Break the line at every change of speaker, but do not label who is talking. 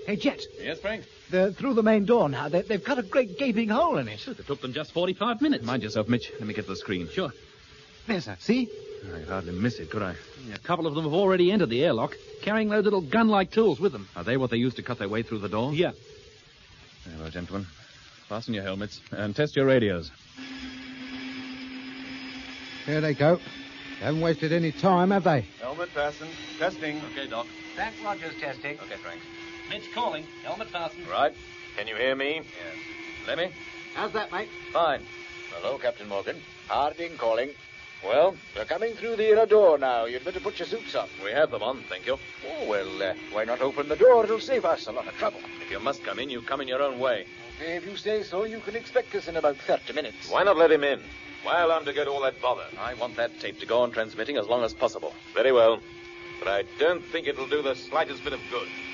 Hey, Jet.
Yes, Frank?
They're through the main door now. They've cut a great gaping hole in it.
It took them just 45 minutes.
Mind yourself, Mitch. Let me get to the screen.
Sure.
There's that. See?
I'd hardly miss it, could I?
A couple of them have already entered the airlock, carrying those little gun-like tools with them.
Are they what they used to cut their way through the door?
Yeah.
Very well, gentlemen. Fasten your helmets and test your radios.
Here they go. They haven't wasted any time, have they?
Helmet fastened. Testing.
Okay, Doc.
Frank Rogers testing.
Okay, Frank.
Mitch calling. Helmet fastened.
Right. Can you hear me?
Yes. Lemmy?
How's that, mate?
Fine. Hello, Captain Morgan. Harding calling. Well, we're coming through the inner door now. You'd better put your suits on.
We have them on, thank you.
Oh, well, why not open the door? It'll save us a lot of trouble.
If you must come in, you come in your own way.
Okay, if you say so, you can expect us in about 30 minutes.
Why not let him in? Why allow him to go to all that bother? I want that tape to go on transmitting as long as possible.
Very well. But I don't think it'll do the slightest bit of good.